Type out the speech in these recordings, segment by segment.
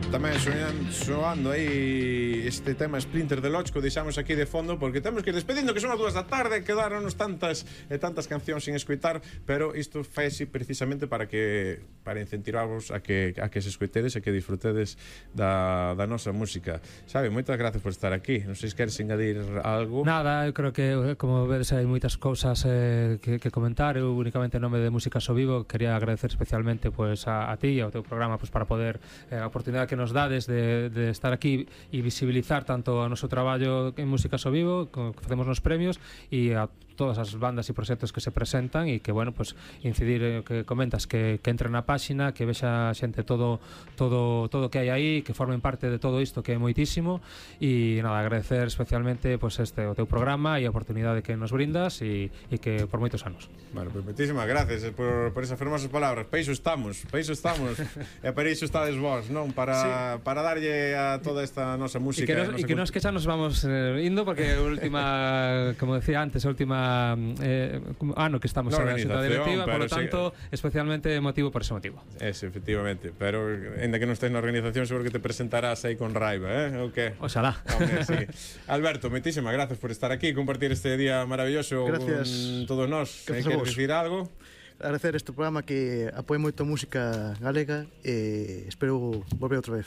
Tamén soando aí este tema Splinter Deluxe que deixamos aquí de fondo porque temos que ir despedindo, que son as 2 da tarde, quedaronos tantas cancións sin escoitar, pero isto faise precisamente para incentivarvos a que se escoitedes e que disfrutedes da nosa música. Xavi, moitas gracias por estar aquí. Non sei se queres engadir algo. Nada, eu creo que como vedes hai moitas cousas que comentar. Eu únicamente en nome de Músicas ao Vivo quería agradecer especialmente pues, a ti e ao teu programa pues, para poder a oportunidade que nos dades de estar aquí e visibilizar tanto o noso traballo en Músicas ao Vivo que facemos nos premios e a todas as bandas e proxectos que se presentan e que, bueno, pues incidir que comentas que entren na páxina, que vexa a xente todo que hai aí, que formen parte de todo isto que é moitísimo e nada, agradecer especialmente pues o teu programa e a oportunidade que nos brindas e que por moitos anos. Bueno, pues moitísimas gracias por esas fermosas palabras. Peixo estamos e para iso estades vos, non? Para darlle a toda esta nosa música e que nos que xa nos vamos indo porque a última, como decía antes, a última ano que estamos na Xunta Directiva, por lo tanto, especialmente motivo por ese motivo. Efectivamente, pero ainda que non estés na organización seguro que te presentarás aí con raiva, o que? Oxalá. Sí. Alberto, moitísimas gracias por estar aquí, compartir este día maravilloso con todos nós. Queres dicir algo? Agradecer este programa que apoia moito a música galega e espero volver outra vez.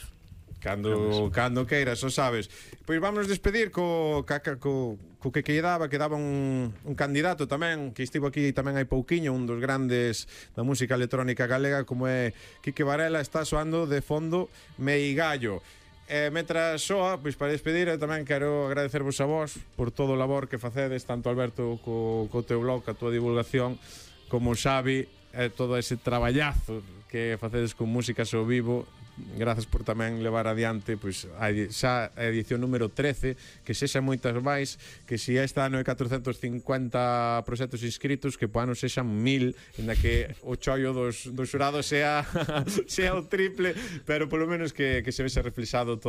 Cando queiras, o sabes. Pois vamos despedir co que quedaba un candidato tamén que estivo aquí tamén hai pouquiño, un dos grandes da música electrónica galega como é Quique Varela, está soando de fondo Meigallo. Mentras soa, pois para despedir eu tamén quero agradecervos a vos por todo o labor que facedes, tanto Alberto co teu blog, a tua divulgación, como Xavi, todo ese traballazo que facedes con Músicas ao Vivo. Grazas por tamén levar adiante pois, xa a edición número 13, que sexa moitas máis, que se este ano é 450 proxectos inscritos, que po ano sexan 1000, en da que o chollo dos xurados sea o triple, pero polo menos que se vexa reflexado todo